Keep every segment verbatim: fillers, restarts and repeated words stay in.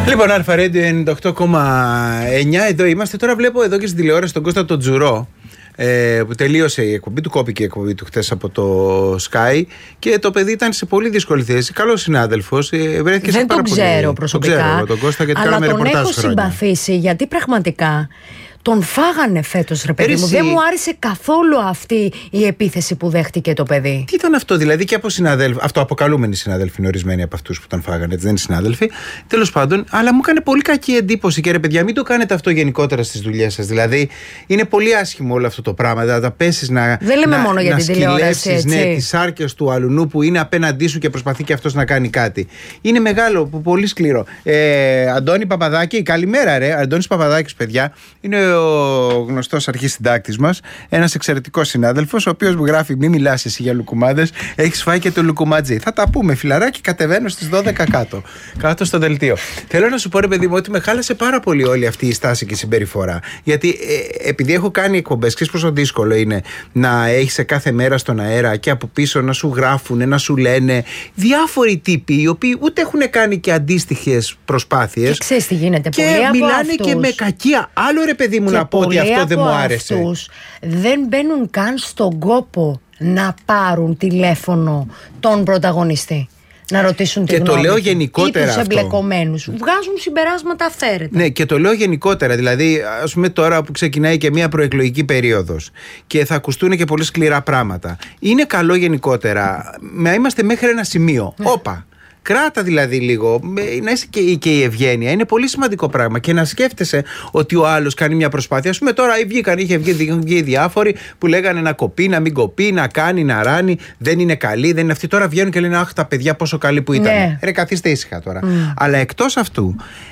Λοιπόν, Αλφα Radio ενενήντα οκτώ κόμμα εννιά, εδώ είμαστε. Τώρα βλέπω εδώ και στην τηλεόραση τον Κώστα τον Τζουρό, ε, που τελείωσε η εκπομπή του, κόπηκε η εκπομπή του χθες από το Sky και το παιδί ήταν σε πολύ δύσκολη θέση. Καλός συνάδελφος. Ε, βρέθηκε Δεν σε πάρα τον ξέρω πολύ... προσωπικά. Τον ξέρω τον Κώστα, γιατί αλλά τον έχω συμπαθήσει, γιατί πραγματικά τον φάγανε φέτος, ρε παιδί μου. Δεν μου άρεσε καθόλου αυτή η επίθεση που δέχτηκε το παιδί. Τι ήταν αυτό, δηλαδή, και από συναδέλφοι. Αυτοαποκαλούμενοι συνάδελφοι είναι ορισμένοι από αυτούς που τον φάγανε, έτσι δεν είναι συνάδελφοι. Τέλος πάντων, αλλά μου έκανε πολύ κακή εντύπωση. Και ρε παιδιά, μην το κάνετε αυτό γενικότερα στις δουλειές σας. Δηλαδή, είναι πολύ άσχημο όλο αυτό το πράγμα. Δηλαδή, να πέσεις να. Δεν λέμε να, μόνο για να την τηλεόραση. Έτσι. Ναι, τις άρκες του αλουνού που είναι απέναντί σου και προσπαθεί και αυτός να κάνει κάτι. Είναι μεγάλο, πολύ σκληρό. Ε, Αντώνη Παπαδάκη, καλημέρα, ρε. Αντώνης Παπαδάκης, παιδιά, είναι ο γνωστός αρχισυντάκτης μας, ένας εξαιρετικός συνάδελφος, ο οποίος μου γράφει: μη μιλάς εσύ για λουκουμάδες, έχεις φάει και το λουκουματζί. Θα τα πούμε, φιλαράκι, κατεβαίνω στις δώδεκα κάτω, κάτω στο δελτίο. Θέλω να σου πω, ρε παιδί μου, ότι με χάλασε πάρα πολύ όλη αυτή η στάση και η συμπεριφορά. Γιατί ε, επειδή έχω κάνει εκπομπές, ξέρεις πόσο δύσκολο είναι να έχεις σε κάθε μέρα στον αέρα και από πίσω να σου γράφουν, να σου λένε διάφοροι τύποι, οι οποίοι ούτε έχουν κάνει και αντίστοιχες προσπάθειες. Και ξέρεις τι γίνεται, και πολλοί μιλάνε από αυτούς, και με κακία. Άλλο, ρε παιδί μου, και να πω ότι αυτό δεν μου άρεσε. Αυτούς δεν μπαίνουν καν στον κόπο να πάρουν τηλέφωνο τον πρωταγωνιστή, να ρωτήσουν τη και γνώμη το λέω του, γενικότερα ή τους αυτό. εμπλεκομένους. Βγάζουν συμπεράσματα αυθαίρετα. Ναι, και το λέω γενικότερα. Δηλαδή, ας πούμε, τώρα που ξεκινάει και μια προεκλογική περίοδος και θα ακουστούν και πολύ σκληρά πράγματα, είναι καλό γενικότερα να είμαστε μέχρι ένα σημείο. Όπα. Κράτα δηλαδή λίγο, να είσαι και, και η ευγένεια. Είναι πολύ σημαντικό πράγμα. Και να σκέφτεσαι ότι ο άλλος κάνει μια προσπάθεια. Ας πούμε, τώρα βγήκαν, είχε βγει, βγει διάφοροι που λέγανε να κοπεί, να μην κοπεί, να κάνει, να ράνει. Δεν είναι καλή, δεν είναι αυτή. Τώρα βγαίνουν και λένε: αχ, τα παιδιά πόσο καλή που ήταν. Ναι. Ρε, καθίστε ήσυχα τώρα. Mm. Αλλά εκτός αυτού,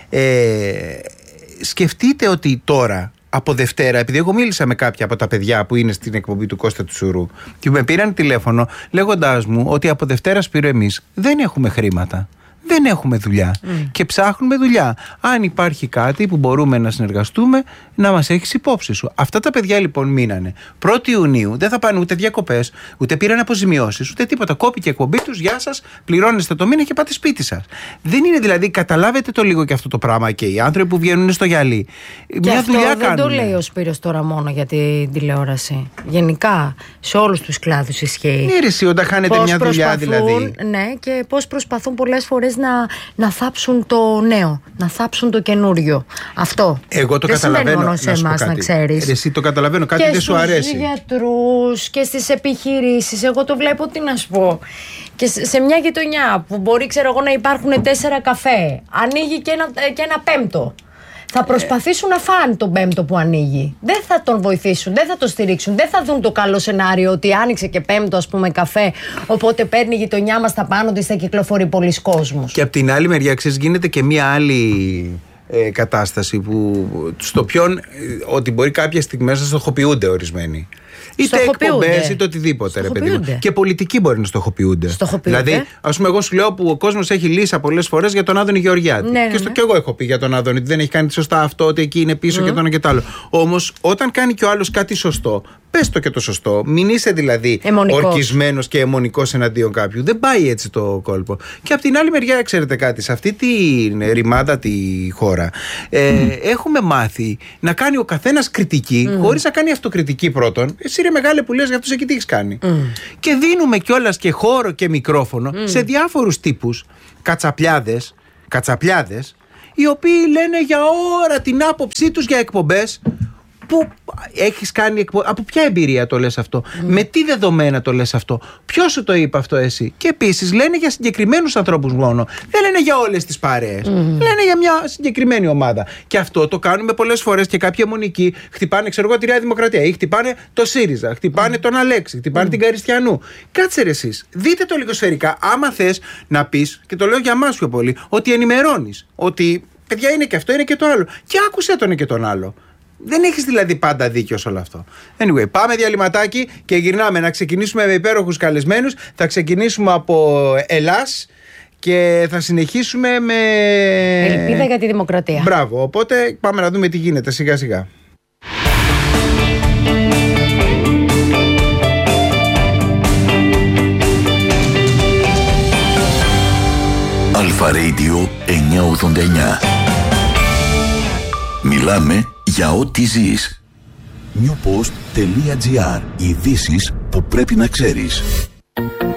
ε, σκεφτείτε ότι τώρα, από Δευτέρα, επειδή εγώ μίλησα με κάποια από τα παιδιά που είναι στην εκπομπή του Κώστα του Σουρού και με πήραν τηλέφωνο λέγοντάς μου ότι από Δευτέρα, Σπύρο, εμείς δεν έχουμε χρήματα. Δεν έχουμε δουλειά mm. και ψάχνουμε δουλειά. Αν υπάρχει κάτι που μπορούμε να συνεργαστούμε, να μας έχεις υπόψη σου. Αυτά τα παιδιά λοιπόν μείνανε. πρώτη Ιουνίου δεν θα πάνε ούτε διακοπές, ούτε πήραν αποζημιώσεις, ούτε τίποτα. Κόπηκε η εκπομπή τους, γεια σας, πληρώνεστε το μήνα και πάτε σπίτι σας. Δεν είναι δηλαδή, καταλάβετε το λίγο και αυτό το πράγμα, και οι άνθρωποι που βγαίνουν στο γυαλί. Και μια αυτό δουλειά δεν κάνουν. το λέει ο Σπύρος τώρα μόνο για την τηλεόραση. Γενικά σε όλους τους κλάδους ισχύει. Ναι, ρε, εσύ, όταν χάνετε μια δουλειά δηλαδή. Ναι, και πώς προσπαθούν πολλές φορές να, να θάψουν το νέο, να θάψουν το καινούριο. Αυτό. Εγώ το δεν καταλαβαίνω. Μόνο σε να εμάς, να ξέρεις. Εσύ το καταλαβαίνω, κάτι και δεν σου αρέσει. Και στους γιατρούς και στις επιχειρήσεις. Εγώ το βλέπω, τι να σου πω. Και σε μια γειτονιά που μπορεί, ξέρω εγώ, να υπάρχουν τέσσερα καφέ, ανοίγει και ένα, και ένα πέμπτο. Θα προσπαθήσουν να φάνε τον πέμπτο που ανοίγει. Δεν θα τον βοηθήσουν, δεν θα τον στηρίξουν, δεν θα δουν το καλό σενάριο ότι άνοιξε και πέμπτο, ας πούμε, καφέ. Οπότε παίρνει η γειτονιά μας τα πάνω της, θα κυκλοφορεί πολλής κόσμος. Και από την άλλη μεριά, ξέρεις, γίνεται και μία άλλη ε, κατάσταση που στο ποιον, ε, ότι μπορεί κάποιες στιγμές να στοχοποιούνται ορισμένοι. Είτε εκπομπές είτε οτιδήποτε, ρε παιδί μου. Και πολιτικοί μπορεί να στοχοποιούνται. Δηλαδή, ας πούμε, εγώ σου λέω που ο κόσμος έχει λύσει πολλές φορές για τον Άδωνη Γεωργιάτη. Ναι, και, στο, ναι. και εγώ έχω πει για τον Άδωνη ότι δεν έχει κάνει σωστά αυτό, ότι εκεί είναι πίσω mm. και το ένα και το άλλο. Όμως, όταν κάνει κι ο άλλος κάτι σωστό, πες το και το σωστό. Μην είσαι δηλαδή ορκισμένος και αιμονικός εναντίον κάποιου. Δεν πάει έτσι το κόλπο. Και από την άλλη μεριά, ξέρετε κάτι, σε αυτή τη ρημάδα τη χώρα ε, mm. έχουμε μάθει να κάνει ο καθένας κριτική mm. χωρίς να κάνει αυτοκριτική πρώτον. Εσύ, ρε μεγάλε, που λες για αυτούς εκεί τι έχεις κάνει. Mm. Και δίνουμε κιόλας και χώρο και μικρόφωνο mm. σε διάφορους τύπους κατσαπλιάδες, κατσαπλιάδες, οι οποίοι λένε για ώρα την άποψή τους για εκπομπές. Πού έχεις κάνει εκπο... Από ποια εμπειρία το λες αυτό, mm. με τι δεδομένα το λες αυτό, ποιος σου το είπε αυτό εσύ. Και επίσης λένε για συγκεκριμένους ανθρώπους μόνο. Δεν λένε για όλες τις παρέες. Mm. Λένε για μια συγκεκριμένη ομάδα. Και αυτό το κάνουμε πολλές φορές και κάποιοι αιμονικοί χτυπάνε, ξέρω εγώ, τη Νέα Δημοκρατία ή χτυπάνε το ΣΥΡΙΖΑ, χτυπάνε mm. τον Αλέξη, χτυπάνε mm. την Καριστιανού. Κάτσε ρε εσείς, δείτε το λίγο σφαιρικά. Άμα θες να πεις, και το λέω για εμάς πιο πολύ, ότι ενημερώνεις, ότι παιδιά είναι και αυτό, είναι και το άλλο. Και άκουσε τον και τον άλλο. Δεν έχεις δηλαδή πάντα δίκιο σε όλο αυτό. Anyway, πάμε διαλυματάκι και γυρνάμε να ξεκινήσουμε με υπέροχους καλεσμένους. Θα ξεκινήσουμε από Ελλάς και θα συνεχίσουμε με ελπίδα για τη δημοκρατία. Μπράβο, οπότε πάμε να δούμε τι γίνεται σιγά σιγά. Αλφα Radio εννιακόσια ογδόντα εννιά. Μιλάμε για ό,τι ζεις. newpost.gr. Ειδήσεις που πρέπει να ξέρεις.